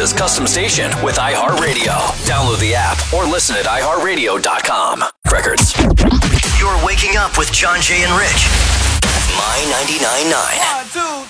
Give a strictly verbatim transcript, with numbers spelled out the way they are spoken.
America's custom station with iHeartRadio. Download the app or listen at i heart radio dot com. Records. You're waking up with John Jay and Rich. My ninety-nine point nine. One, two,